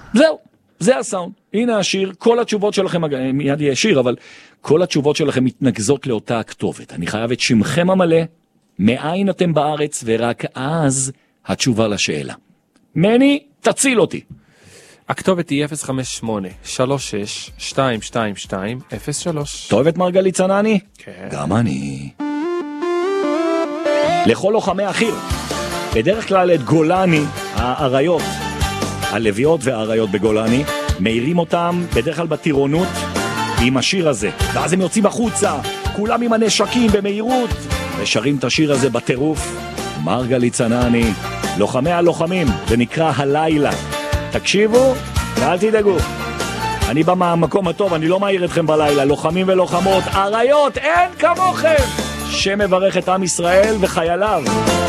זהו, זה הסאונד. הנה השיר, כל התשובות שלכם, מיד יהיה שיר, אבל כל התשובות שלכם מתנגזות לאותה הכתובת. אני חייב את שמכם המלא, מאין אתם בארץ, ורק אז התשובה לשאלה. מני, תציל אותי. הכתובת היא 058-36-222-03. אתה אוהב את מרגלית צנני? כן. גם אני. לכל לוחמי החי"ר, בדרך כלל את גולני, האריות, הלוויות והאריות בגולני, מאירים אותם בדרך כלל בטירונות עם השיר הזה. ואז הם יוצאים החוצה, כולם עם הנשקים במהירות, ושרים את השיר הזה בטירוף. מרגלית צנני, לוחמי הלוחמים, זה נקרא הלילה. תקשיבו ואל תדאגו. אני בא מהמקום הטוב, אני לא מעיר אתכם בלילה. לוחמים ולוחמות, אריות, אין כמוכם. שמברך את עם ישראל וחייליו.